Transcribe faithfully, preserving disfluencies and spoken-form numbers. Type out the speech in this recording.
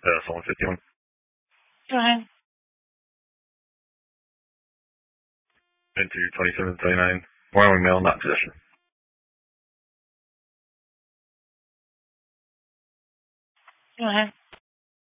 Uh, Solon fifty-one. Go ahead. Into twenty-seven seventy-nine. Wyoming mail, not in possession. Go ahead.